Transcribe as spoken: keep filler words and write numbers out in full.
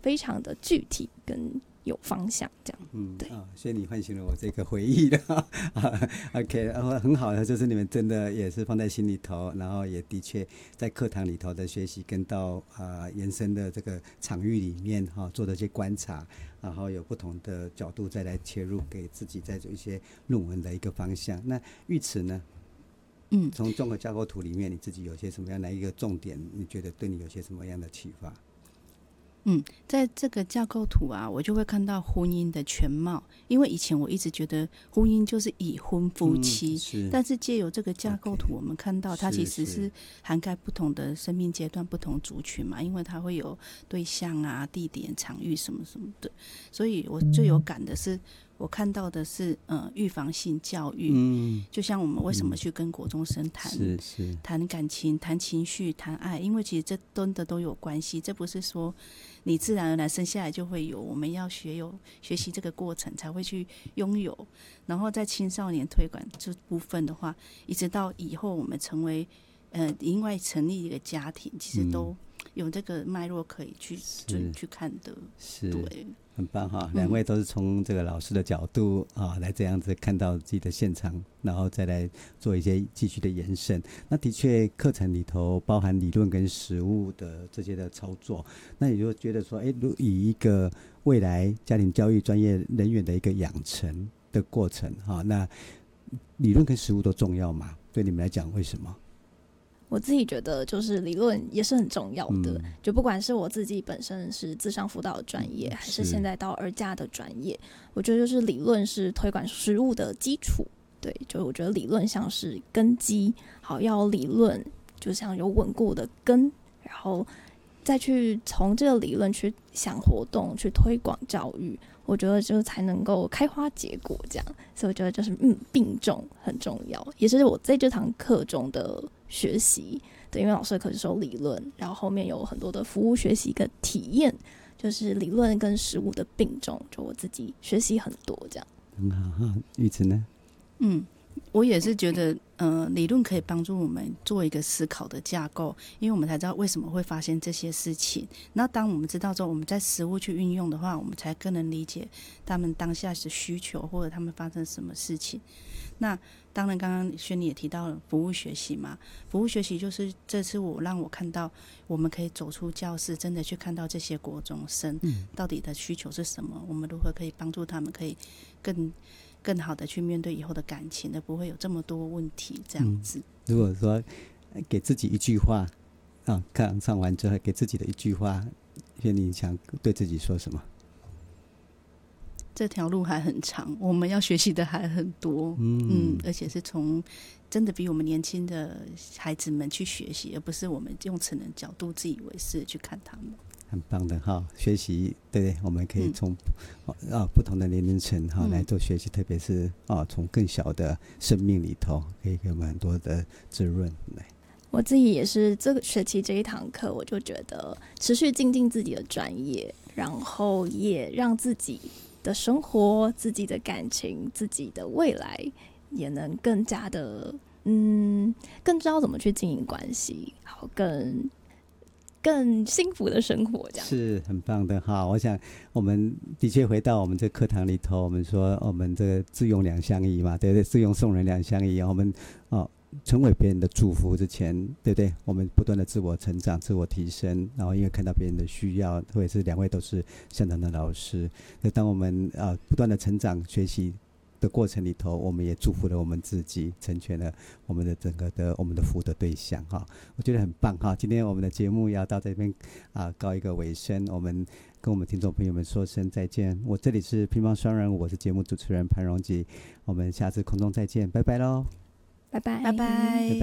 非常的具体跟有方向这样。 嗯， 对， 哦，所以你唤醒了我这个回忆了。OK， 然后很好的，就是你们真的也是放在心里头，然后也的确在课堂里头的学习，跟到呃延伸的这个场域里面哈、哦、做的一些观察，然后有不同的角度再来切入，给自己再做一些论文的一个方向。那玉慈呢？ 嗯， 从综合架构图里面，你自己有些什么样的一个重点？你觉得对你有些什么样的启发？ 嗯，在这个架构图啊，我就会看到婚姻的全貌。因为以前我一直觉得婚姻就是已婚夫妻， 嗯、是但是借由这个架构图， Okay, 我们看到它其实是是涵盖不同的生命阶段、不同族群嘛，因为它会有对象啊、地点、场域什么什么的。所以我最有感的是，我看到的是呃预防性教育。 嗯， 就像我们为什么去跟国中生谈、 是是谈感情、谈情绪、谈爱，因为其实这真的都有关系。这不是说你自然而然生下来就会有，我们要学有学习这个过程才会去拥有。然后在青少年推广这部分的话，一直到以后我们成为呃另外成立一个家庭，其实都有这个脉络可以去去去看的。 是， 对， 很棒哈！两位都是从这个老师的角度啊，来这样子看到自己的现场，然后再来做一些继续的延伸。那的确，课程里头包含理论跟实务的这些的操作，那也就觉得说，哎，以一个未来家庭教育专业人员的一个养成的过程哈，那理论跟实务都重要嘛？对你们来讲，为什么？ 我自己觉得就是理论也是很重要的、 嗯、 就不管是我自己本身是諮商輔導的專業，還是現在到兒家的專業，我覺得就是理論是推廣實務的基礎。對，就我覺得理論像是根基，好，要有理論就像有穩固的根，然後再去從這個理論去想活動，去推廣教育，我覺得就才能夠開花結果這樣。所以我覺得就是嗯並重很重要，也是我在這堂課中的學習。對，因為老師的課是說理論，然後後面有很多的服務學習跟體驗，就是理論跟實務的並重，就我自己學習很多這樣。 很好哈，玉慈呢？ 嗯，我也是覺得呃，理論可以幫助我們做一個思考的架構，因為我們才知道為什麼會發生這些事情。那當我們知道之後，我們在實務去運用的話，我們才更能理解他們當下的需求，或者他們發生什麼事情。那當然剛剛軒妮也提到了服務學習嘛，服務學習就是這次我讓我看到我們可以走出教室，真的去看到這些國中生到底的需求是什麼，我們如何可以幫助他們可以更更好的去面對以後的感情，而不會有這麼多問題這樣子、嗯、 如果說給自己一句話啊，看上完之後給自己的一句話，軒妮想對自己說什麼？ 這條路還很長，我們要學習的還很多。 嗯, 嗯，而且是從真的比我們年輕的孩子們去學習，而不是我們用成人角度自以為是去看他們。 很棒的哈，學習對對，我們可以從、嗯啊、不同的年齡層哈、嗯、來做學習，特別是啊從更小的生命裡頭可以給我們很多的滋潤。 我自己也是這個學期這一堂課，我就覺得持續精進自己的專業，然後也讓自己的生活、自己的感情、自己的未來也能更加的嗯，更知道怎麼去經營關係，好更更幸福的生活，這樣是很棒的哈。我想我們的確回到我們這課堂裡頭，我們說我們這個自用兩相宜嘛，對不對？自用送人兩相宜，我們哦成為別人的祝福之前，對不對？我們不斷的自我成長、自我提升，然後因為看到別人的需要，或者是兩位都是現場的老師，那當我們啊、呃、不斷的成長學習的過程裡頭，我們也祝福了我們自己，成全了我們的整個的我們的服務的對象哈。我覺得很棒哈。今天我們的節目要到這邊啊、呃、告一個尾聲，我們跟我們聽眾朋友們說聲再見。我這裡是乒乓雙人，我是節目主持人潘榮吉，我們下次空中再見，拜拜嘍。 拜拜， 拜拜。